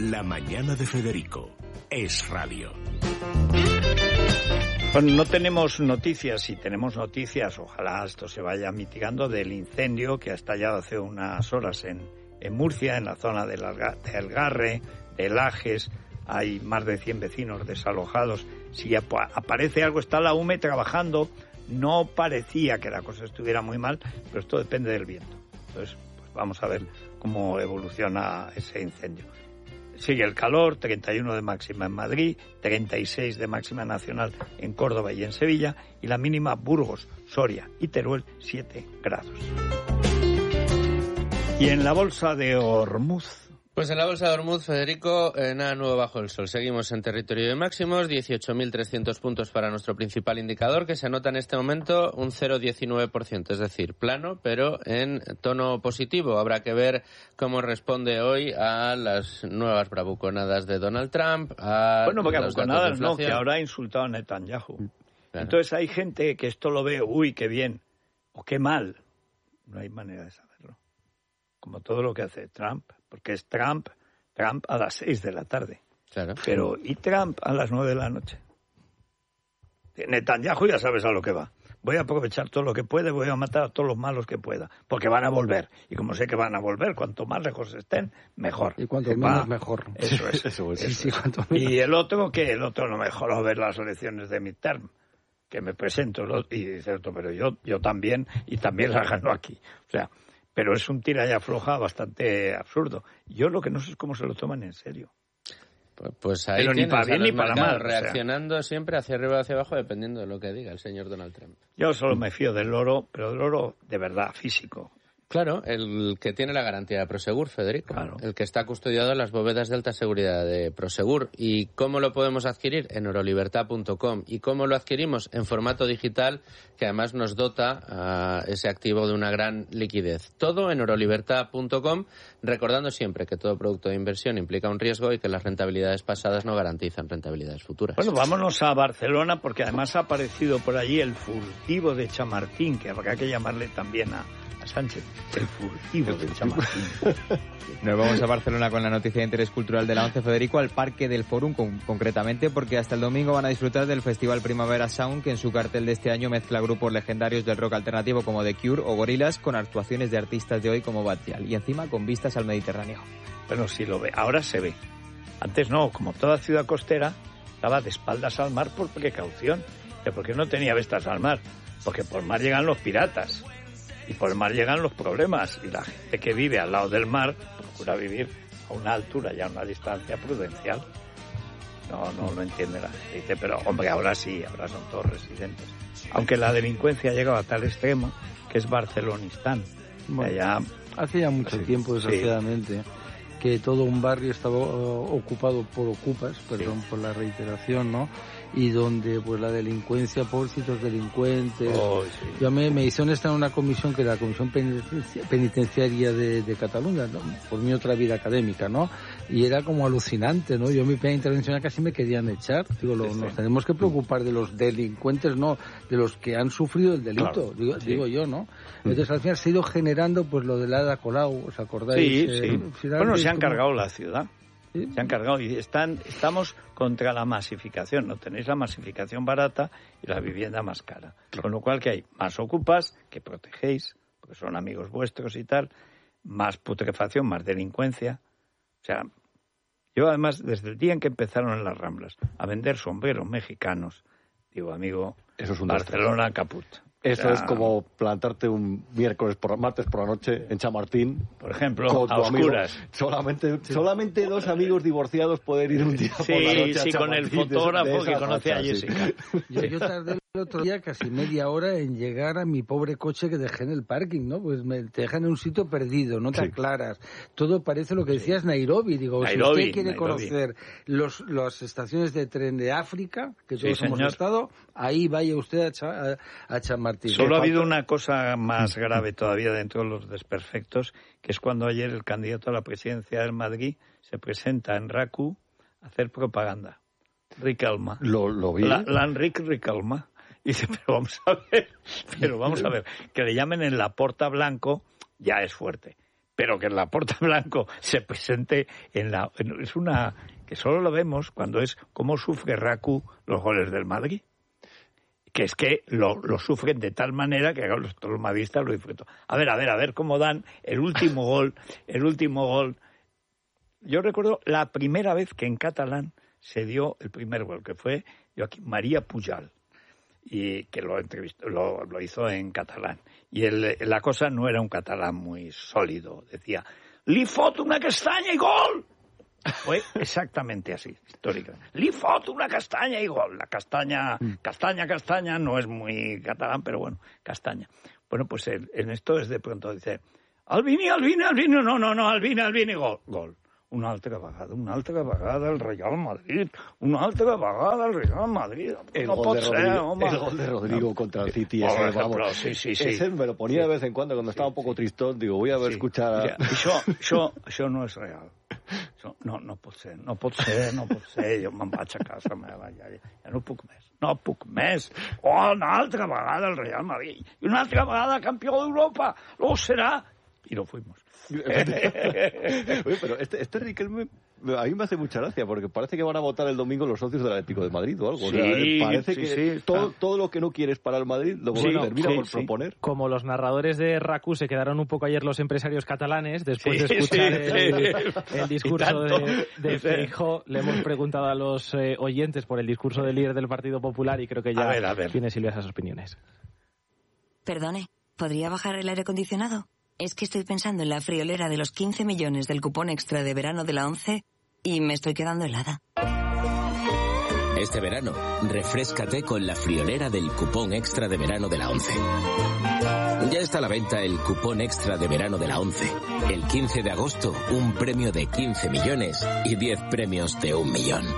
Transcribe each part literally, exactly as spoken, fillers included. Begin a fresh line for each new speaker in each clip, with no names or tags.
La mañana de Federico es radio.
Bueno, no tenemos noticias, si tenemos noticias, ojalá esto se vaya mitigando, del incendio que ha estallado hace unas horas en, en Murcia, en la zona del de Algarre, de Lajes. Hay más de cien vecinos desalojados. Si ap- aparece algo, está la U M E trabajando. No parecía que la cosa estuviera muy mal, pero esto depende del viento. Entonces, pues vamos a ver cómo evoluciona ese incendio. Sigue el calor, treinta y uno de máxima en Madrid, treinta y seis de máxima nacional en Córdoba y en Sevilla, y la mínima Burgos, Soria y Teruel, siete grados. Y en la bolsa de Ormuz...
Pues en la bolsa de Ormuz, Federico, eh, nada nuevo bajo el sol. Seguimos en territorio de máximos, dieciocho mil trescientos puntos para nuestro principal indicador, que se anota en este momento un cero coma diecinueve por ciento, es decir, plano, pero en tono positivo. Habrá que ver cómo responde hoy a las nuevas bravuconadas de Donald Trump. A
bueno, porque
los
bravuconadas no, que ahora ha insultado a Netanyahu. Claro. Entonces hay gente que esto lo ve, uy, qué bien, o qué mal. No hay manera de saberlo. Como todo lo que hace Trump. Porque es Trump, Trump a las seis de la tarde.
Claro.
Pero, ¿y Trump a las nueve de la noche? Netanyahu ya sabes a lo que va. Voy a aprovechar todo lo que puede, voy a matar a todos los malos que pueda, porque van a volver. Y como sé que van a volver, cuanto más lejos estén, mejor.
Y cuanto que menos, va, mejor.
Eso es.
Eso es. Sí,
eso
sí,
es.
cuanto
menos. Y el otro, que el otro no mejoró ver las elecciones de midterm, que me presento, y dice otro, pero yo, yo también, y también las ganó aquí. O sea... Pero es un tira y afloja bastante absurdo. Yo lo que no sé es cómo se lo toman en serio.
Pues, pues ahí
Pero ni para bien ni para mal.
Reaccionando
o sea.
siempre hacia arriba o hacia abajo, dependiendo de lo que diga el señor Donald Trump.
Yo solo me fío del oro, pero del oro de verdad, físico.
Claro, el que tiene la garantía de Prosegur, Federico.
Claro.
El que está custodiado en las bóvedas de alta seguridad de Prosegur. ¿Y cómo lo podemos adquirir? En eurolibertad punto com. ¿Y cómo lo adquirimos? En formato digital, que además nos dota a ese activo de una gran liquidez. Todo en eurolibertad punto com, recordando siempre que todo producto de inversión implica un riesgo y que las rentabilidades pasadas no garantizan rentabilidades futuras.
Bueno, vámonos a Barcelona, porque además ha aparecido por allí el furtivo de Chamartín, que habrá que llamarle también a... Sánchez, el furtivo de Chamartín.
Nos vamos a Barcelona con la noticia de interés cultural de la ONCE, Federico, al Parque del Fórum con, concretamente, porque hasta el domingo van a disfrutar del Festival Primavera Sound, que en su cartel de este año mezcla grupos legendarios del rock alternativo como The Cure o Gorillaz con actuaciones de artistas de hoy como Batzial, y encima con vistas al Mediterráneo.
Bueno, sí lo ve, ahora se ve. Antes no, como toda ciudad costera, estaba de espaldas al mar por precaución. ¿Por qué no tenía vistas al mar? Porque por mar llegan los piratas. Y por el mar llegan los problemas, y la gente que vive al lado del mar procura vivir a una altura y a una distancia prudencial. No, no lo entiende la gente. Dice, pero hombre, ahora sí, ahora son todos residentes. Aunque la delincuencia ha llegado a tal extremo que es Barcelonistán.
Bueno,
allá...
Hace ya mucho
sí,
tiempo, desgraciadamente, sí. que todo un barrio estaba uh, ocupado por ocupas, perdón sí. por la reiteración, ¿no? Y donde pues la delincuencia, pobrecitos delincuentes.
Oh, sí.
Yo me, me hicieron estar en una comisión que era la Comisión Penitenciaria de, de Cataluña, ¿no? Por mi otra vida académica, ¿no? Y era como alucinante, ¿no? Yo en mi primera intervención casi me querían echar. Digo, lo, sí, nos sí. tenemos que preocupar de los delincuentes, no, de los que han sufrido el delito, claro, digo, sí. digo yo, ¿no? Entonces al final se ha ido generando pues lo del Ada Colau, ¿os acordáis?
Sí,
eh,
sí. Bueno, se han como... cargado la ciudad. ¿Sí? Se han cargado y están, estamos contra la masificación. No tenéis la masificación barata y la vivienda más cara. Claro. Con lo cual que hay más ocupas que protegéis, porque son amigos vuestros y tal, más putrefacción, más delincuencia. O sea, yo además, desde el día en que empezaron en las Ramblas a vender sombreros mexicanos, digo, amigo, eso es un Barcelona caput.
Eso
o sea,
es como plantarte un miércoles por martes por la noche en Chamartín,
por ejemplo,
con
a oscuras.
Amigo. Solamente, sí. solamente dos amigos divorciados poder ir un día
sí,
por la noche
sí,
a Chamartín.
Sí, con el fotógrafo
de, de
que conoce a Jessica.
Sí. Yo, yo tardé el otro día casi media hora en llegar a mi pobre coche que dejé en el parking, ¿no? Pues me te dejan en un sitio perdido, no te sí. aclaras. Todo parece lo que decías sí. Nairobi. Digo,
Nairobi,
si usted quiere
Nairobi.
conocer los, las estaciones de tren de África, que todos
sí,
hemos
señor.
estado, ahí vaya usted a, Cha, a, a Chamartín.
Solo ha habido una cosa más grave todavía dentro de los desperfectos, que es cuando ayer el candidato a la presidencia del Madrid se presenta en RACU a hacer propaganda. Ricalma.
Lo, lo vi.
La, la Enric Ricalma. Y dice, pero vamos a ver, pero vamos a ver, que le llamen en la Porta Blanco ya es fuerte. pero que el Laporta Blanco se presente en la... En, es una... que solo lo vemos cuando es cómo sufre Raku los goles del Madrid. Que es que lo, lo sufren de tal manera que los, los madridistas lo disfrutan. A ver, a ver, a ver cómo dan el último gol, el último gol. Yo recuerdo la primera vez que en catalán se dio el primer gol, que fue Joaquín María Pujal, y que lo entrevistó, lo, lo hizo en catalán. Y el, la cosa no era un catalán muy sólido. Decía, li fot una castaña y gol. Fue exactamente así, histórica. Li fot una castaña y gol. La castaña, castaña, castaña, no es muy catalán, pero bueno, castaña. Bueno, pues el, en esto es de pronto dice, Albini, Albini, Albini, no, no, no, Albini, Albini, gol, gol. Una altra vegada, una altra vegada al Real Madrid, una altra vegada al Real Madrid.
El,
no
gol,
pot
de
ser,
Rodrigo,
home.
el gol de Rodrigo
no.
contra el City,
Por
ese,
ejemplo,
vamos,
sí, sí, sí.
ese me lo ponía
sí.
de vez en cuando, cuando estaba un poco tristón, digo, voy a ver,
sí.
escuchar... A...
Mira, això, això, això no és real. Això, no, no pot ser, no pot ser, no pot ser. Jo me'n vaig a casa meva, ja, ja, ja no puc més, no puc més. Oh, una altra vegada el Real Madrid, i una altra vegada campió d'Europa, lo será, y lo fuimos.
Oye, pero este, este Riquelme a mí me hace mucha gracia porque parece que van a votar el domingo los socios del Atlético de Madrid o algo.
Sí,
o sea, parece
sí,
que
sí,
todo, todo lo que no quieres para el Madrid lo
sí,
termina
sí,
por
sí.
proponer.
Como los narradores de RACU se quedaron un poco ayer los empresarios catalanes, después
Sí,
de escuchar
sí,
el,
sí.
el discurso de, de Feijóo, le hemos preguntado a los eh, oyentes por el discurso del líder del Partido Popular y creo que ya
a ver, a ver.
tiene Silvia esas opiniones.
Perdone, ¿podría bajar el aire acondicionado? Es que estoy pensando en la friolera de los quince millones del cupón extra de verano de la ONCE y me estoy quedando helada.
Este verano, refréscate con la friolera del cupón extra de verano de la ONCE. Ya está a la venta el cupón extra de verano de la ONCE. El quince de agosto, un premio de quince millones y diez premios de un millón.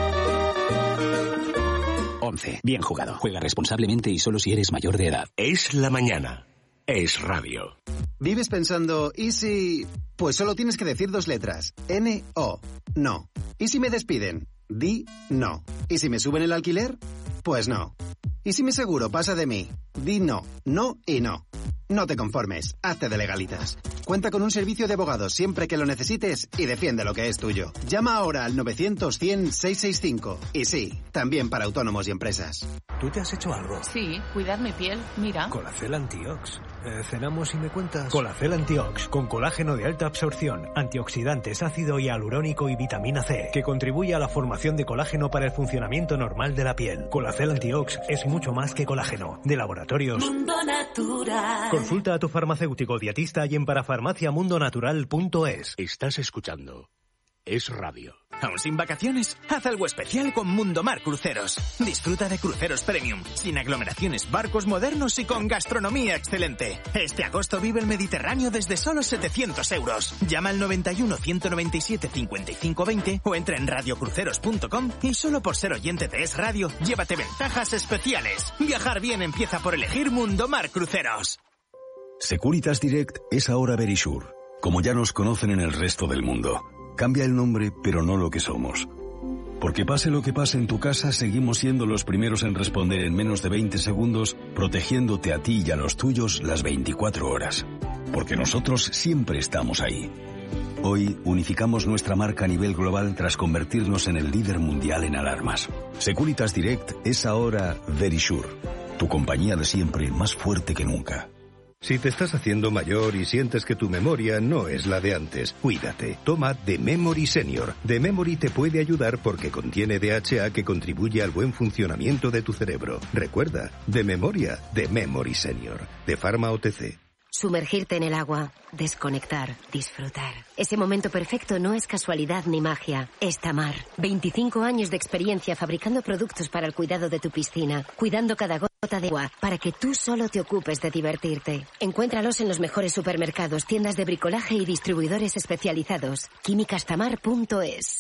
once. Bien jugado. Juega responsablemente y solo si eres mayor de edad. Es la mañana. Es radio.
¿Vives pensando, ¿y si...? Pues solo tienes que decir dos letras. N O. No. ¿Y si me despiden? Di no. ¿Y si me suben el alquiler? Pues no. ¿Y si mi seguro pasa de mí? Di no. No y no. No te conformes. Hazte de Legalitas. Cuenta con un servicio de abogados siempre que lo necesites y defiende lo que es tuyo. Llama ahora al novecientos cien seiscientos sesenta y cinco. Y sí, también para autónomos y empresas.
¿Tú te has hecho algo?
Sí, cuidar mi piel. Mira.
Colacel Antiox. Eh, ¿Cenamos y me cuentas?
Colacel Antiox, con colágeno de alta absorción, antioxidantes, ácido hialurónico y vitamina C, que contribuye a la formación de colágeno para el funcionamiento normal de la piel. Colacel Antiox es mucho más que colágeno. De Laboratorios
Mundo Natural.
Consulta a tu farmacéutico dietista y en parafarmaciamundonatural punto es.
Estás escuchando Es Radio.
¿Aún sin vacaciones? Haz algo especial con Mundomar Cruceros. Disfruta de cruceros premium, sin aglomeraciones, barcos modernos y con gastronomía excelente. Este agosto vive el Mediterráneo desde solo setecientos euros. Llama al noventa y uno, ciento noventa y siete, cincuenta y cinco veinte o entra en radiocruceros punto com y solo por ser oyente de Es Radio, llévate ventajas especiales. Viajar bien empieza por elegir Mundomar Cruceros.
Securitas Direct es ahora Verisure, como ya nos conocen en el resto del mundo. Cambia el nombre, pero no lo que somos. Porque pase lo que pase en tu casa, seguimos siendo los primeros en responder en menos de veinte segundos, protegiéndote a ti y a los tuyos las veinticuatro horas. Porque nosotros siempre estamos ahí. Hoy unificamos nuestra marca a nivel global tras convertirnos en el líder mundial en alarmas. Securitas Direct es ahora Verisure, tu compañía de siempre más fuerte que nunca.
Si te estás haciendo mayor y sientes que tu memoria no es la de antes, cuídate. Toma The Memory Senior. The Memory te puede ayudar porque contiene D H A que contribuye al buen funcionamiento de tu cerebro. Recuerda, de memoria, The Memory Senior. De Pharma O T C.
Sumergirte en el agua, desconectar, disfrutar. Ese momento perfecto no es casualidad ni magia, es Tamar. veinticinco años de experiencia fabricando productos para el cuidado de tu piscina, cuidando cada gota de agua, para que tú solo te ocupes de divertirte. Encuéntralos en los mejores supermercados, tiendas de bricolaje y distribuidores especializados. químicas tamar punto es.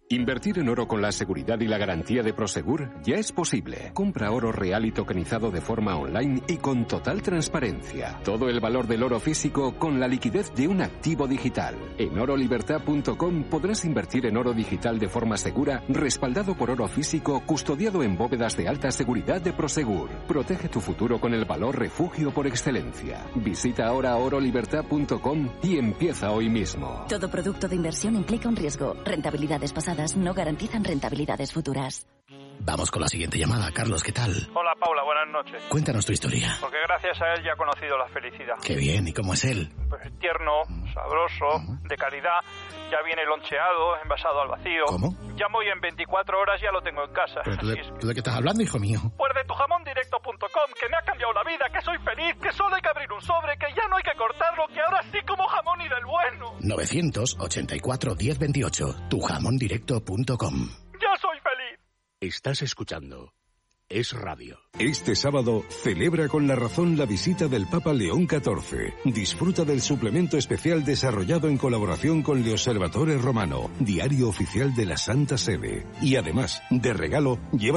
Invertir en oro con la seguridad y la garantía de Prosegur ya es posible. Compra oro real y tokenizado de forma online y con total transparencia. Todo el valor del oro físico con la liquidez de un activo digital. En oro libertad punto com podrás invertir en oro digital de forma segura, respaldado por oro físico, custodiado en bóvedas de alta seguridad de Prosegur. Protege tu futuro con el valor refugio por excelencia. Visita ahora oro libertad punto com y empieza hoy mismo.
Todo producto de inversión implica un riesgo. Rentabilidades pasadas no garantizan rentabilidades futuras.
Vamos con la siguiente llamada. Carlos, ¿qué tal?
Hola, Paula, buenas noches.
Cuéntanos tu historia.
Porque gracias a él ya he conocido la felicidad.
Qué bien, ¿y cómo es él?
Pues tierno, sabroso, de calidad. Ya viene loncheado, envasado al vacío.
¿Cómo?
Llamo y en veinticuatro horas ya lo tengo en casa.
¿Pero tú de,
es...
¿tú de qué estás hablando, hijo mío?
Pues de tu jamón directo punto com, que me ha cambiado la vida, que soy feliz, que solo hay que abrir un sobre, que ya no hay que cortarlo, que ahora sí como jamón y del bueno.
novecientos ochenta y cuatro diez veintiocho, tu jamón directo punto com.
¡Ya soy feliz!
Estás escuchando Es Radio.
Este sábado celebra con La Razón la visita del Papa León catorce. Disfruta del suplemento especial desarrollado en colaboración con Le Osservatore Romano, diario oficial de la Santa Sede. Y además, de regalo, lleva